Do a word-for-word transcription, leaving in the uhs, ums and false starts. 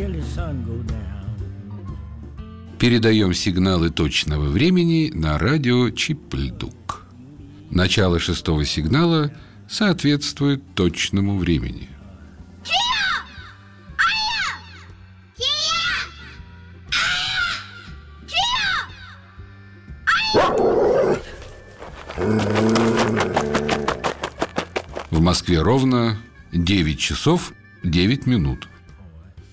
Передаем сигналы точного времени на радио Чип-Льдук. Начало шестого сигнала соответствует точному времени. В Москве ровно девять часов девять минут.